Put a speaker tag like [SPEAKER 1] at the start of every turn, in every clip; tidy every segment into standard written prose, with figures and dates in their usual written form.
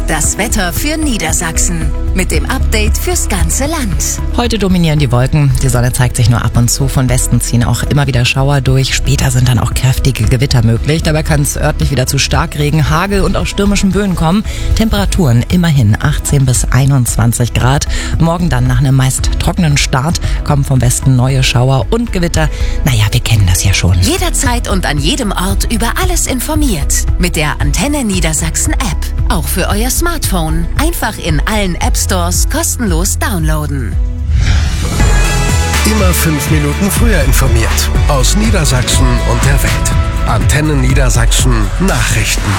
[SPEAKER 1] Das Wetter für Niedersachsen mit dem Update fürs ganze Land.
[SPEAKER 2] Heute dominieren die Wolken. Die Sonne zeigt sich nur ab und zu. Von Westen ziehen auch immer wieder Schauer durch. Später sind dann auch kräftige Gewitter möglich. Dabei kann es örtlich wieder zu Starkregen, Hagel und auch stürmischen Böen kommen. Temperaturen immerhin 18 bis 21 Grad. Morgen dann nach einem meist trockenen Start kommen vom Westen neue Schauer und Gewitter. Naja, wir kennen das ja schon.
[SPEAKER 1] Jederzeit und an jedem Ort über alles informiert. Mit der Antenne Niedersachsen App. Auch für euer Smartphone. Einfach in allen App-Stores kostenlos downloaden.
[SPEAKER 3] Immer 5 Minuten früher informiert. Aus Niedersachsen und der Welt. Antenne Niedersachsen Nachrichten.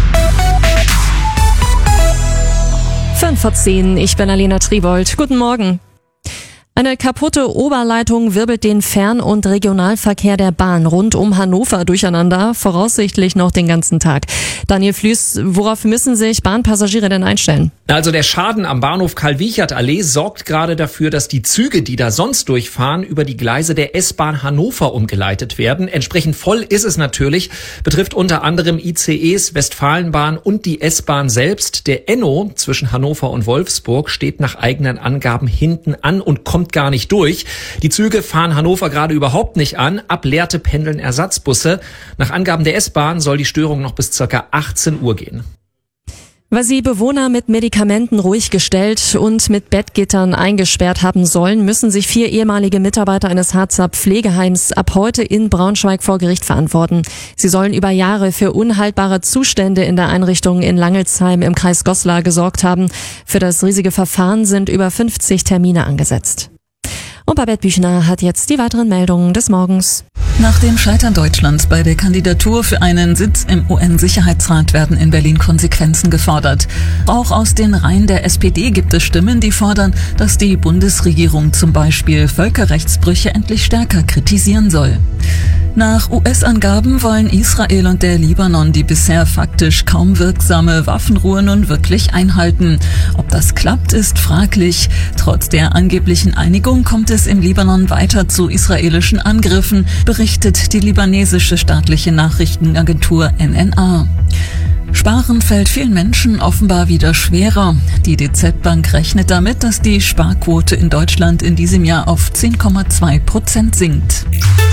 [SPEAKER 4] 5:10, ich bin Alena Tribold. Guten Morgen. Eine kaputte Oberleitung wirbelt den Fern- und Regionalverkehr der Bahn rund um Hannover durcheinander, voraussichtlich noch den ganzen Tag. Daniel Flüß, worauf müssen sich Bahnpassagiere denn einstellen?
[SPEAKER 5] Also der Schaden am Bahnhof Karl-Wiechert-Allee sorgt gerade dafür, dass die Züge, die da sonst durchfahren, über die Gleise der S-Bahn Hannover umgeleitet werden. Entsprechend voll ist es natürlich, betrifft unter anderem ICEs, Westfalenbahn und die S-Bahn selbst. Der Enno zwischen Hannover und Wolfsburg steht nach eigenen Angaben hinten an und kommt gar nicht durch. Die Züge fahren Hannover gerade überhaupt nicht an. Ab Lehrte pendeln Ersatzbusse. Nach Angaben der S-Bahn soll die Störung noch bis ca. 18 Uhr gehen.
[SPEAKER 4] Weil sie Bewohner mit Medikamenten ruhig gestellt und mit Bettgittern eingesperrt haben sollen, müssen sich 4 ehemalige Mitarbeiter eines Harzer Pflegeheims ab heute in Braunschweig vor Gericht verantworten. Sie sollen über Jahre für unhaltbare Zustände in der Einrichtung in Langelsheim im Kreis Goslar gesorgt haben. Für das riesige Verfahren sind über 50 Termine angesetzt. Und Babette Büchner hat jetzt die weiteren Meldungen des Morgens.
[SPEAKER 6] Nach dem Scheitern Deutschlands bei der Kandidatur für einen Sitz im UN-Sicherheitsrat werden in Berlin Konsequenzen gefordert. Auch aus den Reihen der SPD gibt es Stimmen, die fordern, dass die Bundesregierung zum Beispiel Völkerrechtsbrüche endlich stärker kritisieren soll. Nach US-Angaben wollen Israel und der Libanon die bisher faktisch kaum wirksame Waffenruhe nun wirklich einhalten. Ob das klappt, ist fraglich. Trotz der angeblichen Einigung kommt es im Libanon weiter zu israelischen Angriffen, berichtet die libanesische staatliche Nachrichtenagentur NNA. Sparen fällt vielen Menschen offenbar wieder schwerer. Die DZ Bank rechnet damit, dass die Sparquote in Deutschland in diesem Jahr auf 10,2% sinkt.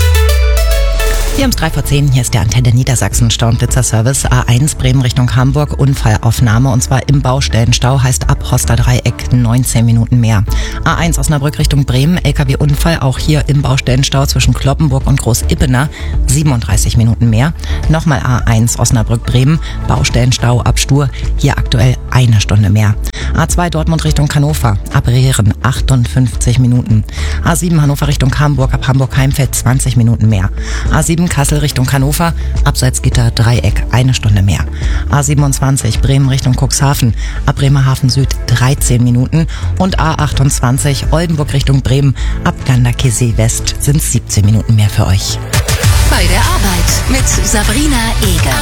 [SPEAKER 2] Wir haben es 3:10, hier ist der Antenne Niedersachsen Stauenblitzer-Service. A1 Bremen Richtung Hamburg, Unfallaufnahme und zwar im Baustellenstau, heißt ab Hoster-Dreieck 19 Minuten mehr. A1 Osnabrück Richtung Bremen, LKW-Unfall, auch hier im Baustellenstau zwischen Kloppenburg und Groß-Ippener, 37 Minuten mehr. Nochmal A1 Osnabrück-Bremen, Baustellenstau ab Stur, hier aktuell 1 Stunde mehr. A2 Dortmund Richtung Hannover, ab Rehren 58 Minuten. A7 Hannover Richtung Hamburg, ab Hamburg-Heimfeld 20 Minuten mehr. A7 Kassel Richtung Hannover, abseits Gitter Dreieck 1 Stunde mehr. A27 Bremen Richtung Cuxhaven, ab Bremerhaven Süd 13 Minuten und A28 Oldenburg Richtung Bremen, ab Ganderkesee West sind 17 Minuten mehr für euch.
[SPEAKER 1] Bei der Arbeit mit Sabrina Eger.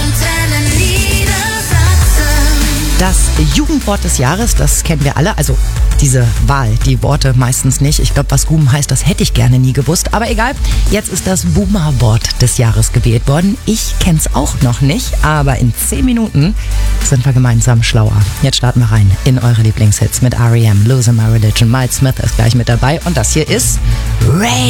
[SPEAKER 2] Das Jugendwort des Jahres, das kennen wir alle, also diese Wahl, die Worte meistens nicht. Ich glaube, was Boom heißt, das hätte ich gerne nie gewusst. Aber egal, jetzt ist das Boomer-Wort des Jahres gewählt worden. Ich kenn's auch noch nicht, aber in 10 Minuten sind wir gemeinsam schlauer. Jetzt starten wir rein in eure Lieblingshits mit R.E.M., Losing My Religion. Miles Smith ist gleich mit dabei und das hier ist Ray.